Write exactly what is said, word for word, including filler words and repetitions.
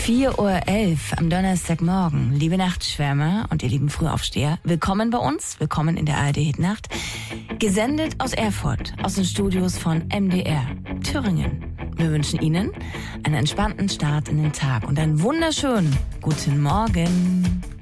vier Uhr elf am Donnerstagmorgen. Liebe Nachtschwärmer und ihr lieben Frühaufsteher, willkommen bei uns, willkommen in der A R D Hitnacht. Gesendet aus Erfurt, aus den Studios von M D R Thüringen. Wir wünschen Ihnen einen entspannten Start in den Tag und einen wunderschönen guten Morgen.